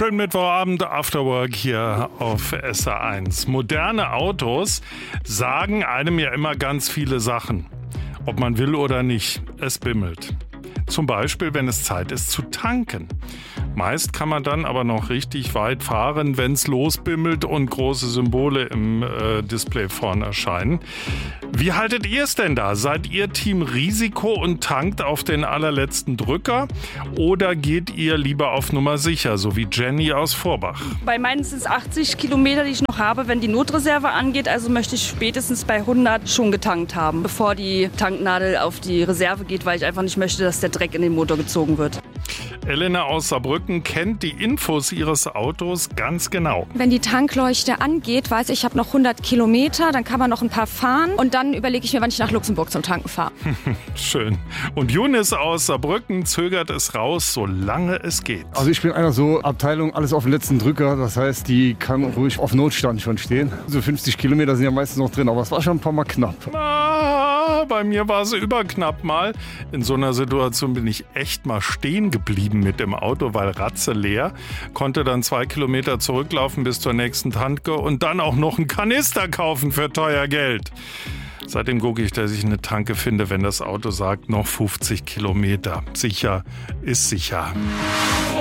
Schönen Mittwochabend, Afterwork hier auf SR1. Moderne Autos sagen einem ja immer ganz viele Sachen. Ob man will oder nicht, es bimmelt. Zum Beispiel, wenn es Zeit ist zu tanken. Meist kann man dann aber noch richtig weit fahren, wenn es losbimmelt und große Symbole im Display vorne erscheinen. Wie haltet ihr es denn da? Seid ihr Team Risiko und tankt auf den allerletzten Drücker? Oder geht ihr lieber auf Nummer sicher, so wie Jenny aus Vorbach? Bei meinen sind es 80 Kilometer, die ich noch habe, wenn die Notreserve angeht. Also möchte ich spätestens bei 100 schon getankt haben, bevor die Tanknadel auf die Reserve geht, weil ich einfach nicht möchte, dass der Dreck in den Motor gezogen wird. Elena aus Saarbrücken kennt die Infos ihres Autos ganz genau. Wenn die Tankleuchte angeht, weiß ich habe noch 100 Kilometer, dann kann man noch ein paar fahren und dann überlege ich mir, wann ich nach Luxemburg zum Tanken fahre. Schön. Und Younes aus Saarbrücken zögert es raus, solange es geht. Also ich bin einer so Abteilung, alles auf den letzten Drücker, das heißt, die kann ruhig auf Notstand schon stehen. So 50 Kilometer sind ja meistens noch drin, aber es war schon ein paar Mal knapp. Bei mir war es überknapp mal. In so einer Situation bin ich echt mal stehen geblieben mit dem Auto, weil Ratze leer. Konnte dann 2 Kilometer zurücklaufen bis zur nächsten Tanke und dann auch noch einen Kanister kaufen für teuer Geld. Seitdem gucke ich, dass ich eine Tanke finde, wenn das Auto sagt, noch 50 Kilometer. Sicher ist sicher.